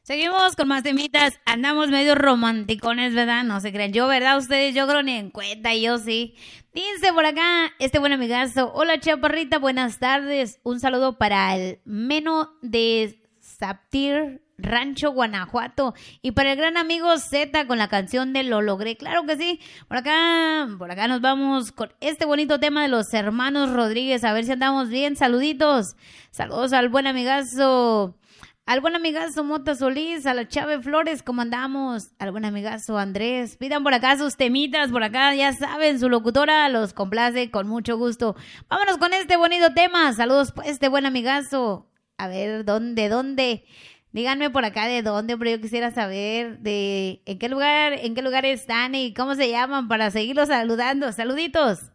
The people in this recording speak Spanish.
Seguimos con más temitas. Andamos medio romanticones, ¿verdad? No se crean. Yo, ¿verdad? Ustedes, yo creo ni en cuenta. Y yo sí. Dice por acá este buen amigazo. Hola, chaparrita. Buenas tardes. Un saludo para el Meno de Saptir, Rancho, Guanajuato. Y para el gran amigo Z con la canción de Lo Logré. Claro que sí. Por acá nos vamos con este bonito tema de los hermanos Rodríguez. A ver si andamos bien. Saluditos. Saludos al buen amigazo. Al buen amigazo Mota Solís, a la Chave Flores, ¿cómo andamos? Al buen amigazo Andrés. Pidan por acá sus temitas, por acá, ya saben, su locutora los complace con mucho gusto. Vámonos con este bonito tema. Saludos pues, este buen amigazo. A ver, ¿dónde? Díganme por acá de dónde, pero yo quisiera saber en qué lugar están y cómo se llaman para seguirlos saludando. Saluditos.